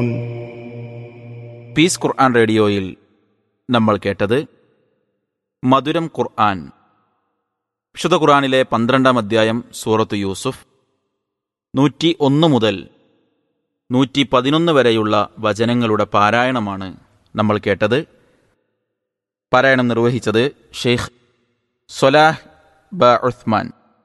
Piece ഖുർആൻ റേഡിയോയിൽ നമ്മൾ കേട്ടത് മധുരം ഖുർആൻ. വിശുദ്ധ ഖുർആനിലെ 12-ാം അധ്യായം സൂറത്ത് യൂസുഫ് 101 മുതൽ 111 വരെയുള്ള വചനങ്ങളുടെ പാരായണമാണ് നമ്മൾ കേട്ടത്. പാരായണം നിർവഹിച്ചത് ഷെയ്ഖ് സ്വലാഹ് ബ ഉസ്മാൻ.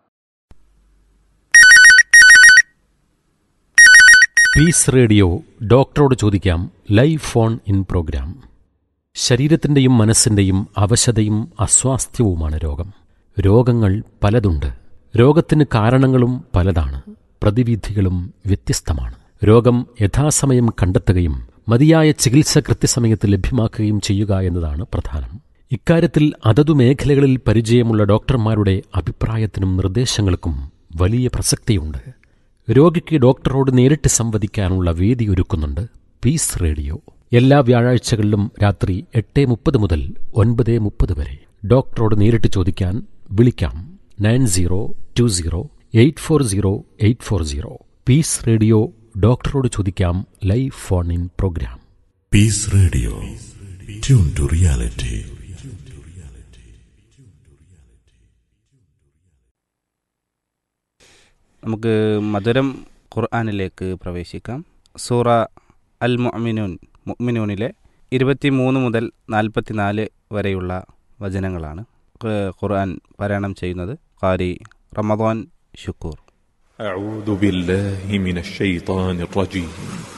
പീസ് റേഡിയോ ഡോക്ടറോട് ചോദിക്കാം ലൈവ് ഫോൺ ഇൻ പ്രോഗ്രാം. ശരീരത്തിൻ്റെയും മനസ്സിൻ്റെയും അവശതയും അസ്വാസ്ഥ്യവുമാണ് രോഗം. രോഗങ്ങൾ പലതുണ്ട്. രോഗത്തിന് കാരണങ്ങളും പലതാണ്. പ്രതിവിധികളും വ്യത്യസ്തമാണ്. രോഗം യഥാസമയം കണ്ടെത്തുകയും മതിയായ ചികിത്സ കൃത്യസമയത്ത് ലഭ്യമാക്കുകയും ചെയ്യുക എന്നതാണ് പ്രധാനം. ഇക്കാര്യത്തിൽ അതതു മേഖലകളിൽ പരിചയമുള്ള ഡോക്ടർമാരുടെ അഭിപ്രായത്തിനും നിർദ്ദേശങ്ങൾക്കും വലിയ പ്രസക്തിയുണ്ട്. രോഗിക്ക് ഡോക്ടറോട് നേരിട്ട് സംവദിക്കാനുള്ള വേദി ഒരുക്കുന്നുണ്ട് പീസ് റേഡിയോ. എല്ലാ വ്യാഴാഴ്ചകളിലും രാത്രി 8:30 മുതൽ 9:30 വരെ. ഡോക്ടറോട് നേരിട്ട് ചോദിക്കാൻ വിളിക്കാം 9020840840. പീസ് റേഡിയോ ഡോക്ടറോട് ചോദിക്കാം live phone in programme. Piece radio, tune to reality. നമുക്ക് മധുരം ഖുർആനിലേക്ക് പ്രവേശിക്കാം. സൂറ അൽ മുഅ്മിനൂനിലെ 23 മുതൽ 44 വരെയുള്ള വചനങ്ങളാണ് ഖുർആൻ പാരായണം ചെയ്യുന്നത് ഖാരി റമദാൻ ഷുക്കൂർ. അഊദു ബില്ലാഹി മിനശ് ശൈത്താനിർ റജീം.